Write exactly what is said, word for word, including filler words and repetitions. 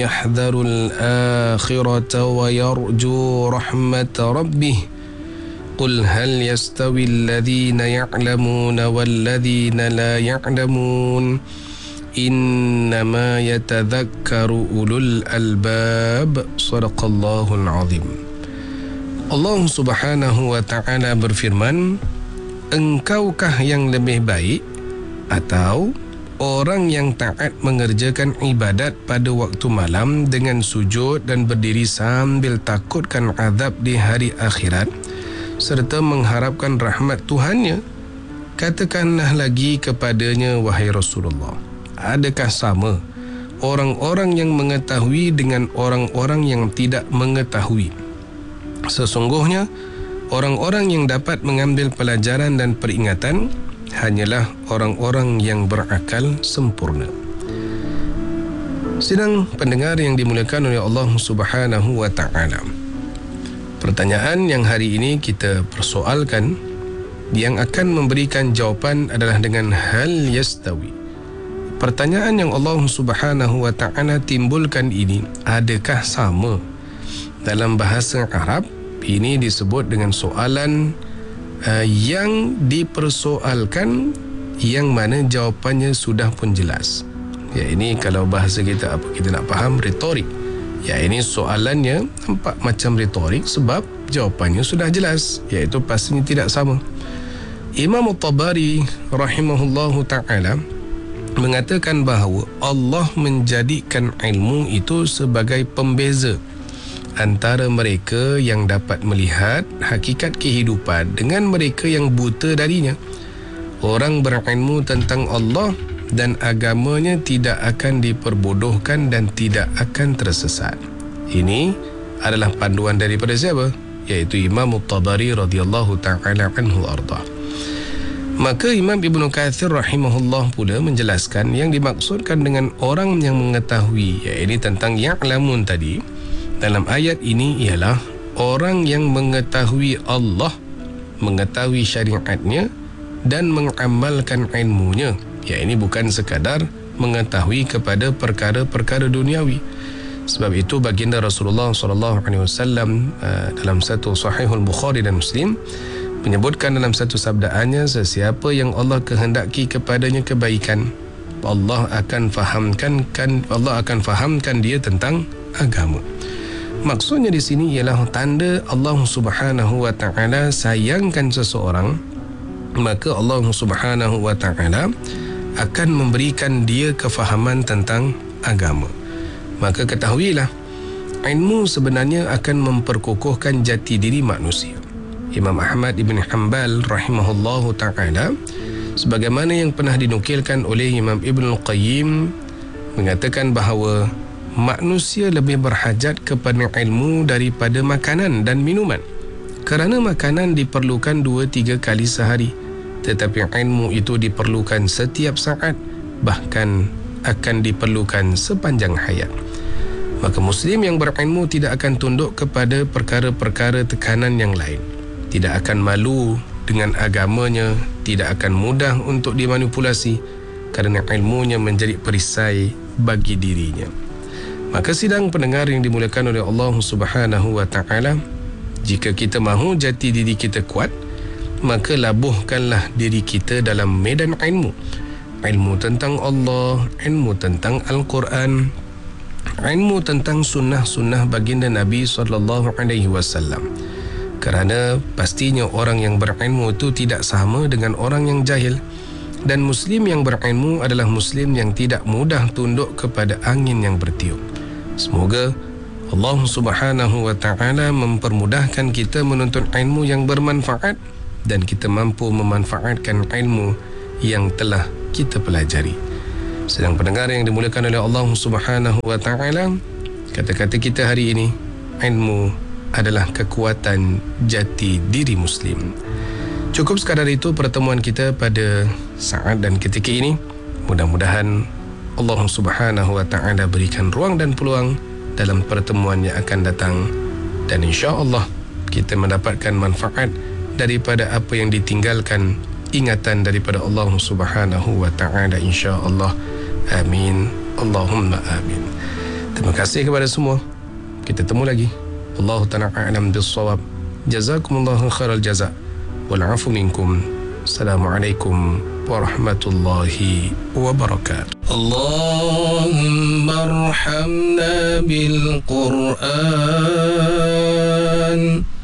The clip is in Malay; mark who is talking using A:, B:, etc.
A: يحذر الآخرة ويرجو رحمة ربه قل هل يستوي الذين يعلمون والذين لا يعلمون إنما يتذكر أولو الألباب صدق الله العظيم. Allah Subhanahu wa Ta'ala berfirman, engkaukah yang lebih baik atau orang yang taat mengerjakan ibadat pada waktu malam dengan sujud dan berdiri sambil takutkan azab di hari akhirat serta mengharapkan rahmat Tuhannya? Katakanlah lagi kepadanya, wahai Rasulullah, adakah sama orang-orang yang mengetahui dengan orang-orang yang tidak mengetahui? Sesungguhnya orang-orang yang dapat mengambil pelajaran dan peringatan hanyalah orang-orang yang berakal sempurna. Sidang pendengar yang dimuliakan oleh Allah Subhanahu wa Ta'ala, pertanyaan yang hari ini kita persoalkan, yang akan memberikan jawapan adalah dengan hal yastawi. Pertanyaan yang Allah Subhanahu wa Ta'ala timbulkan ini, adakah sama? Dalam bahasa Arab ini disebut dengan soalan Uh, yang dipersoalkan yang mana jawapannya sudah pun jelas. Ya, ini kalau bahasa kita apa kita nak faham, retorik. Ya, ini soalannya nampak macam retorik sebab jawapannya sudah jelas, iaitu pastinya tidak sama. Imam At-Tabari rahimahullahu ta'ala mengatakan bahawa Allah menjadikan ilmu itu sebagai pembeza antara mereka yang dapat melihat hakikat kehidupan dengan mereka yang buta darinya. Orang berilmu tentang Allah dan agamanya tidak akan diperbodohkan dan tidak akan tersesat. Ini adalah panduan daripada siapa? Iaitu Imam At-Tabari radhiyallahu ta'ala anhu arda. Maka Imam Ibnu Katsir rahimahullah pula menjelaskan yang dimaksudkan dengan orang yang mengetahui, iaitu tentang ya'lamun tadi dalam ayat ini ialah orang yang mengetahui Allah, mengetahui syariatnya dan mengamalkan ilmunya. Ya, ini bukan sekadar mengetahui kepada perkara-perkara duniawi. Sebab itu baginda Rasulullah sallallahu alaihi wasallam dalam satu Sahihul Bukhari dan Muslim menyebutkan dalam satu sabdaannya, sesiapa yang Allah kehendaki kepadanya kebaikan, Allah akan fahamkan kan Allah akan fahamkan dia tentang agama. Maksudnya di sini ialah tanda Allah Subhanahu wa Ta'ala sayangkan seseorang, maka Allah Subhanahu wa Ta'ala akan memberikan dia kefahaman tentang agama. Maka ketahuilah, ilmu sebenarnya akan memperkokohkan jati diri manusia. Imam Ahmad ibn Hanbal rahimahullahu ta'ala, sebagaimana yang pernah dinukilkan oleh Imam Ibn Al-Qayyim, mengatakan bahawa manusia lebih berhajat kepada ilmu daripada makanan dan minuman, kerana makanan diperlukan dua tiga kali sehari, tetapi ilmu itu diperlukan setiap saat, bahkan akan diperlukan sepanjang hayat. Maka Muslim yang berilmu tidak akan tunduk kepada perkara-perkara tekanan yang lain, tidak akan malu dengan agamanya, tidak akan mudah untuk dimanipulasi kerana ilmunya menjadi perisai bagi dirinya. Maka sidang pendengar yang dimuliakan oleh Allah Subhanahu wa Ta'ala, jika kita mahu jati diri kita kuat, maka labuhkanlah diri kita dalam medan ilmu. Ilmu tentang Allah, ilmu tentang Al-Quran, ilmu tentang sunnah-sunnah baginda Nabi sallallahu alaihi wasallam. Kerana pastinya orang yang berilmu itu tidak sama dengan orang yang jahil. Dan Muslim yang berilmu adalah Muslim yang tidak mudah tunduk kepada angin yang bertiup. Semoga Allah Subhanahu wa Ta'ala mempermudahkan kita menuntut ilmu yang bermanfaat dan kita mampu memanfaatkan ilmu yang telah kita pelajari. Sedang pendengar yang dimuliakan oleh Allah Subhanahu wa Ta'ala, kata-kata kita hari ini, ilmu adalah kekuatan jati diri Muslim. Cukup sekadar itu pertemuan kita pada saat dan ketika ini. Mudah-mudahan Allah Subhanahu wa Ta'ala berikan ruang dan peluang dalam pertemuan yang akan datang, dan insya-Allah kita mendapatkan manfaat daripada apa yang ditinggalkan, ingatan daripada Allah Subhanahu wa Ta'ala, insya-Allah. Amin, Allahumma amin. Terima kasih kepada semua. Kita temu lagi. Wallahu ta'ala a'lam bis-shawab. Jazakumullahu khairal jaza. Wal 'afu minkum. Assalamualaikum warahmatullahi wabarakatuh. Allahumma arhamna bil Qur'an